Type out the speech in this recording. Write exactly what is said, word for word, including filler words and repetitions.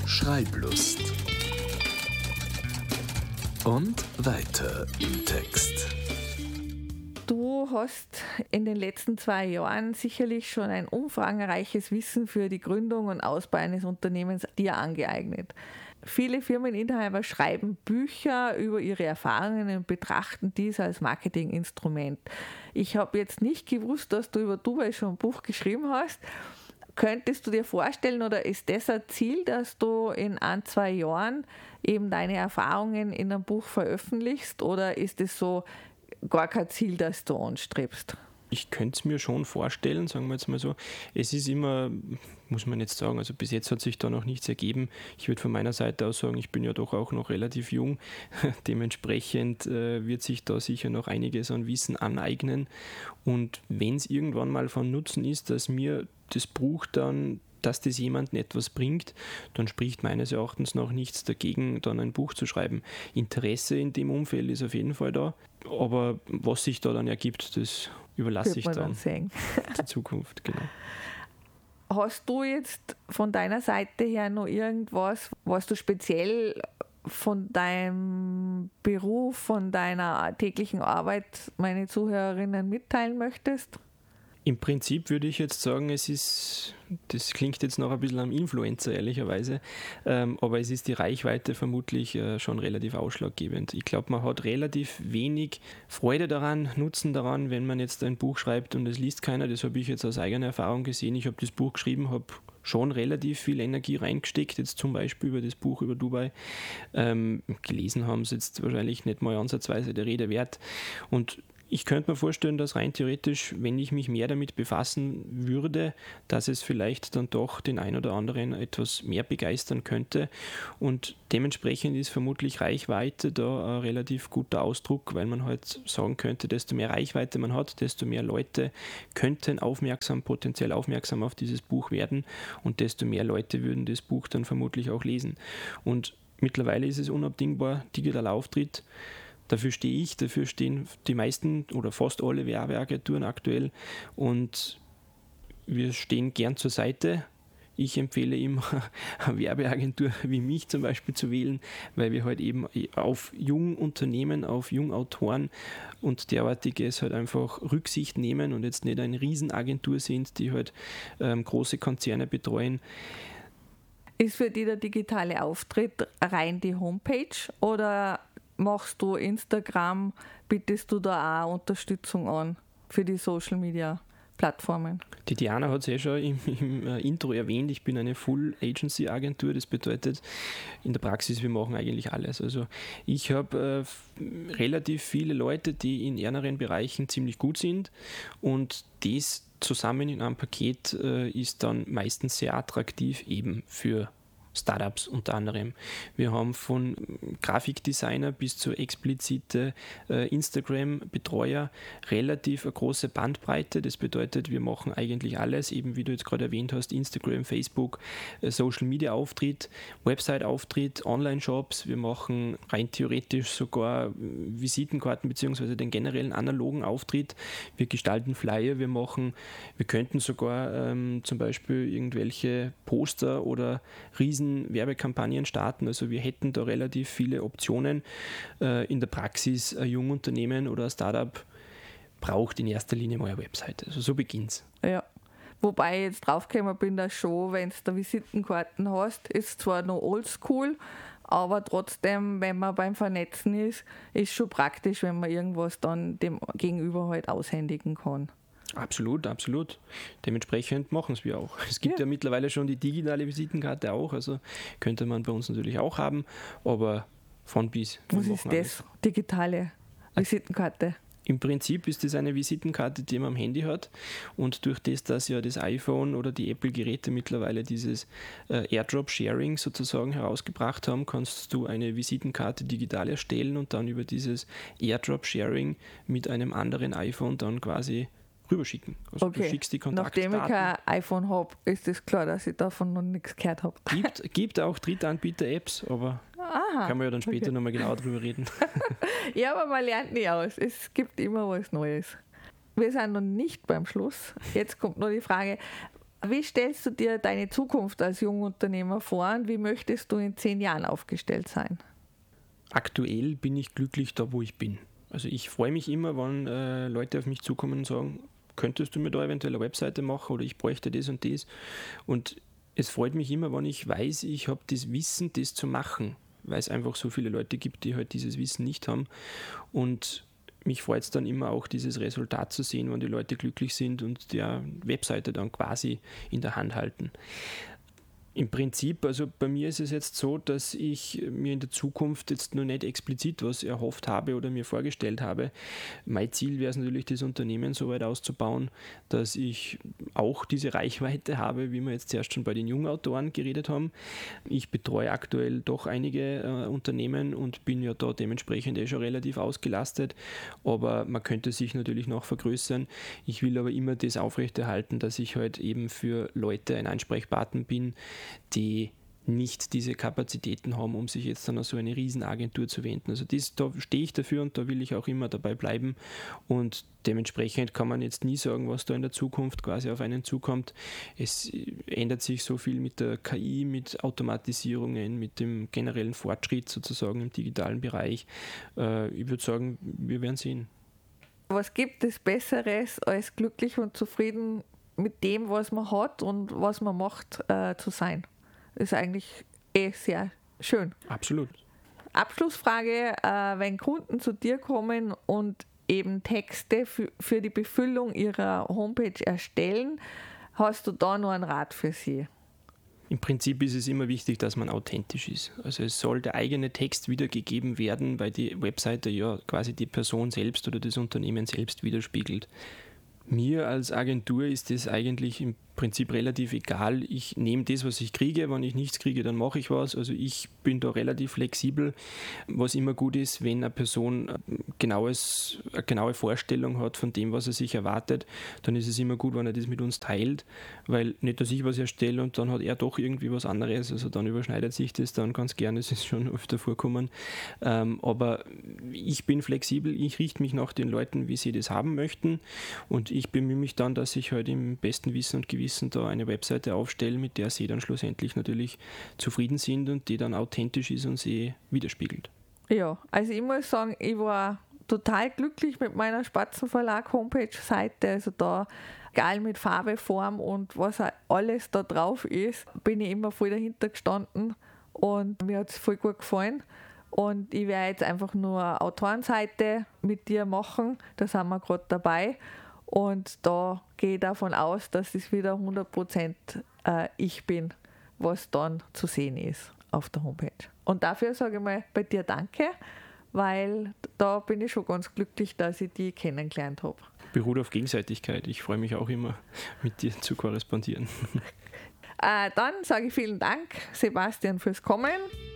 Schreiblust. Und weiter im Text. Du hast in den letzten zwei Jahren sicherlich schon ein umfangreiches Wissen für die Gründung und Ausbau eines Unternehmens dir angeeignet. Viele Firmeninhaber schreiben Bücher über ihre Erfahrungen und betrachten dies als Marketinginstrument. Ich habe jetzt nicht gewusst, dass du über Dubai schon ein Buch geschrieben hast. Könntest du dir vorstellen, oder ist das ein Ziel, dass du in ein, zwei Jahren eben deine Erfahrungen in einem Buch veröffentlichst, oder ist es so gar kein Ziel, das du anstrebst? Ich könnte es mir schon vorstellen, sagen wir jetzt mal so. Es ist immer, muss man jetzt sagen, also bis jetzt hat sich da noch nichts ergeben. Ich würde von meiner Seite aus sagen, ich bin ja doch auch noch relativ jung. Dementsprechend äh, wird sich da sicher noch einiges an Wissen aneignen. Und wenn es irgendwann mal von Nutzen ist, dass mir das Buch dann, dass das jemandem etwas bringt, dann spricht meines Erachtens noch nichts dagegen, dann ein Buch zu schreiben. Interesse in dem Umfeld ist auf jeden Fall da, aber was sich da dann ergibt, das überlasse ich dann der Zukunft. Genau. Hast du jetzt von deiner Seite her noch irgendwas, was du speziell von deinem Beruf, von deiner täglichen Arbeit meine Zuhörerinnen mitteilen möchtest? Im Prinzip würde ich jetzt sagen, es ist, das klingt jetzt noch ein bisschen am Influencer, ehrlicherweise, ähm, aber es ist die Reichweite vermutlich äh, schon relativ ausschlaggebend. Ich glaube, man hat relativ wenig Freude daran, Nutzen daran, wenn man jetzt ein Buch schreibt und es liest keiner. Das habe ich jetzt aus eigener Erfahrung gesehen. Ich habe das Buch geschrieben, habe schon relativ viel Energie reingesteckt, jetzt zum Beispiel über das Buch über Dubai. Ähm, gelesen haben sie jetzt wahrscheinlich nicht mal ansatzweise der Rede wert. Und ich könnte mir vorstellen, dass rein theoretisch, wenn ich mich mehr damit befassen würde, dass es vielleicht dann doch den einen oder anderen etwas mehr begeistern könnte. Und dementsprechend ist vermutlich Reichweite da ein relativ guter Ausdruck, weil man halt sagen könnte, desto mehr Reichweite man hat, desto mehr Leute könnten aufmerksam, potenziell aufmerksam auf dieses Buch werden und desto mehr Leute würden das Buch dann vermutlich auch lesen. Und mittlerweile ist es unabdingbar, digitaler Auftritt. Dafür stehe ich, dafür stehen die meisten oder fast alle Werbeagenturen aktuell und wir stehen gern zur Seite. Ich empfehle immer, eine Werbeagentur wie mich zum Beispiel zu wählen, weil wir halt eben auf Jungunternehmen, auf Jungautoren und derartiges halt einfach Rücksicht nehmen und jetzt nicht eine Riesenagentur sind, die halt ähm, große Konzerne betreuen. Ist für dich der digitale Auftritt rein die Homepage oder machst du Instagram, bietest du da auch Unterstützung an für die Social-Media-Plattformen? Die Diana hat es ja schon im, im Intro erwähnt, ich bin eine Full-Agency-Agentur, das bedeutet in der Praxis, wir machen eigentlich alles. Also ich habe äh, relativ viele Leute, die in anderen Bereichen ziemlich gut sind und das zusammen in einem Paket äh, ist dann meistens sehr attraktiv eben für Startups unter anderem. Wir haben von Grafikdesigner bis zu explizite äh, Instagram-Betreuer relativ eine große Bandbreite. Das bedeutet, wir machen eigentlich alles, eben wie du jetzt gerade erwähnt hast, Instagram, Facebook, äh, Social-Media-Auftritt, Website-Auftritt, Online-Shops. Wir machen rein theoretisch sogar Visitenkarten beziehungsweise den generellen analogen Auftritt. Wir gestalten Flyer, wir machen, wir könnten sogar ähm, zum Beispiel irgendwelche Poster oder riesen Werbekampagnen starten. Also wir hätten da relativ viele Optionen. Äh, in der Praxis ein Jungunternehmen oder ein Startup braucht in erster Linie mal eine Webseite. Also so beginnt's. Ja. Wobei ich jetzt draufgekommen bin, dass schon, wenn du da Visitenkarten hast, ist zwar noch oldschool, aber trotzdem, wenn man beim Vernetzen ist, ist schon praktisch, wenn man irgendwas dann dem Gegenüber halt aushändigen kann. Absolut, absolut. Dementsprechend machen es wir auch. Es gibt ja. ja mittlerweile schon die digitale Visitenkarte auch, also könnte man bei uns natürlich auch haben, aber von bis. Was ist das? Alles. Digitale Visitenkarte? Im Prinzip ist das eine Visitenkarte, die man am Handy hat und durch das, dass ja das iPhone oder die Apple-Geräte mittlerweile dieses äh, Airdrop-Sharing sozusagen herausgebracht haben, kannst du eine Visitenkarte digital erstellen und dann über dieses Airdrop-Sharing mit einem anderen iPhone dann quasi rüberschicken. Also okay. Du schickst die Kontaktdaten. Nachdem ich kein iPhone habe, ist es klar, dass ich davon noch nichts gehört habe. Gibt, gibt auch Drittanbieter-Apps, aber Aha, kann man ja dann später okay. nochmal genauer drüber reden. Ja, aber man lernt nie aus. Es gibt immer was Neues. Wir sind noch nicht beim Schluss. Jetzt kommt noch die Frage, Wie stellst du dir deine Zukunft als Jungunternehmer vor und wie möchtest du in zehn Jahren aufgestellt sein? Aktuell bin ich glücklich da, wo ich bin. Also ich freue mich immer, wenn äh, Leute auf mich zukommen und sagen, könntest du mir da eventuell eine Webseite machen oder ich bräuchte das und das. Und es freut mich immer, wenn ich weiß, ich habe das Wissen, das zu machen, weil es einfach so viele Leute gibt, die halt dieses Wissen nicht haben. Und mich freut es dann immer auch, dieses Resultat zu sehen, wenn die Leute glücklich sind und die Webseite dann quasi in der Hand halten. Im Prinzip, also bei mir ist es jetzt so, dass ich mir in der Zukunft jetzt noch nicht explizit was erhofft habe oder mir vorgestellt habe. Mein Ziel wäre es natürlich, das Unternehmen so weit auszubauen, dass ich auch diese Reichweite habe, wie wir jetzt zuerst schon bei den Jungautoren geredet haben. Ich betreue aktuell doch einige äh, Unternehmen und bin ja da dementsprechend eh schon relativ ausgelastet, aber man könnte sich natürlich noch vergrößern. Ich will aber immer das aufrechterhalten, dass ich halt eben für Leute ein Ansprechpartner bin, die nicht diese Kapazitäten haben, um sich jetzt dann an so eine Riesenagentur zu wenden. Also das, da stehe ich dafür und da will ich auch immer dabei bleiben und dementsprechend kann man jetzt nie sagen, was da in der Zukunft quasi auf einen zukommt. Es ändert sich so viel mit der K I, mit Automatisierungen, mit dem generellen Fortschritt sozusagen im digitalen Bereich. Ich würde sagen, wir werden sehen. Was gibt es Besseres, als glücklich und zufrieden mit dem, was man hat und was man macht, äh, zu sein? Ist eigentlich eh sehr schön. Absolut. Abschlussfrage, äh, wenn Kunden zu dir kommen und eben Texte für, für die Befüllung ihrer Homepage erstellen, hast du da noch einen Rat für sie? Im Prinzip ist es immer wichtig, dass man authentisch ist. Also es soll der eigene Text wiedergegeben werden, weil die Webseite ja quasi die Person selbst oder das Unternehmen selbst widerspiegelt. Mir als Agentur ist das eigentlich im Prinzip relativ egal. Ich nehme das, was ich kriege. Wenn ich nichts kriege, dann mache ich was. Also ich bin da relativ flexibel. Was immer gut ist, wenn eine Person genaues, eine genaue Vorstellung hat von dem, was er sich erwartet, dann ist es immer gut, wenn er das mit uns teilt, weil nicht, dass ich was erstelle und dann hat er doch irgendwie was anderes. Also dann überschneidet sich das dann ganz gerne. Es ist schon öfter vorkommen. Ähm, aber ich bin flexibel. Ich richte mich nach den Leuten, wie sie das haben möchten, und ich bemühe mich dann, dass ich halt im besten Wissen und Gewissen da eine Webseite aufstelle, mit der sie dann schlussendlich natürlich zufrieden sind und die dann authentisch ist und sie widerspiegelt. Ja, also ich muss sagen, ich war total glücklich mit meiner Spatzenverlag-Homepage-Seite. Also da, egal mit Farbe, Form und was alles da drauf ist, bin ich immer voll dahinter gestanden und mir hat es voll gut gefallen. Und ich werde jetzt einfach nur eine Autorenseite mit dir machen, da sind wir gerade dabei. Und da gehe ich davon aus, dass es wieder hundert Prozent äh, ich bin, was dann zu sehen ist auf der Homepage. Und dafür sage ich mal bei dir danke, weil da bin ich schon ganz glücklich, dass ich die kennengelernt habe. Beruht auf Gegenseitigkeit. Ich freue mich auch immer, mit dir zu korrespondieren. äh, dann sage ich vielen Dank, Sebastian, fürs Kommen.